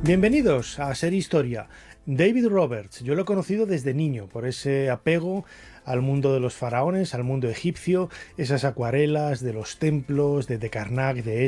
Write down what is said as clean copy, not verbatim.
Bienvenidos a Ser Historia. David Roberts, yo lo he conocido desde niño por ese apego al mundo de los faraones, al mundo egipcio, esas acuarelas de los templos, de Karnak, de